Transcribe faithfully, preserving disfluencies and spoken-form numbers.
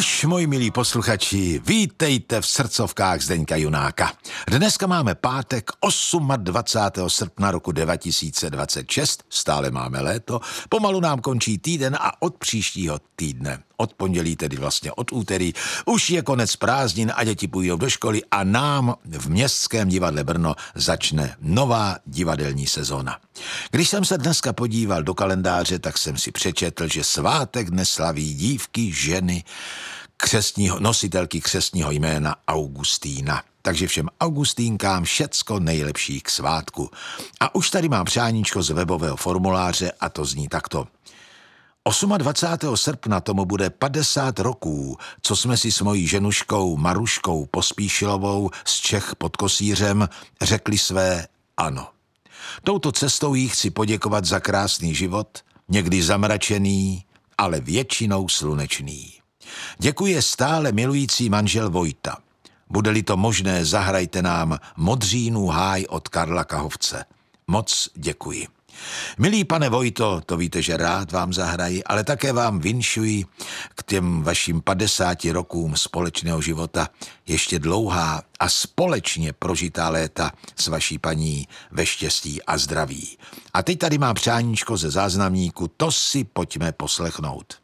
Nož, moji milí posluchači, vítejte v srdcovkách Zdeňka Junáka. Dneska máme pátek dvacátého osmého srpna roku dva tisíce dvacet šest, stále máme léto, pomalu nám končí týden a od příštího týdne, od pondělí, tedy vlastně od úterý, už je konec prázdnin a děti půjdou do školy a nám v Městském divadle Brno začne nová divadelní sezóna. Když jsem se dneska podíval do kalendáře, tak jsem si přečetl, že svátek dnes slaví dívky, ženy, křestního, nositelky křestního jména Augustína. Takže všem Augustínkám všecko nejlepší k svátku. A už tady mám přáníčko z webového formuláře a to zní takto. dvacátého osmého srpna tomu bude padesát roků, co jsme si s mojí ženuškou Maruškou Pospíšilovou z Čech pod Kosířem řekli své ano. Touto cestou jí chci poděkovat za krásný život, někdy zamračený, ale většinou slunečný. Děkuje stále milující manžel Vojta. Bude-li to možné, zahrajte nám Modřínů háj od Karla Kahovce. Moc děkuji. Milý pane Vojto, to víte, že rád vám zahraji, ale také vám vinšuji k těm vašim padesáti rokům společného života ještě dlouhá a společně prožitá léta s vaší paní ve štěstí a zdraví. A teď tady mám přáníčko ze záznamníku, to si pojďme poslechnout.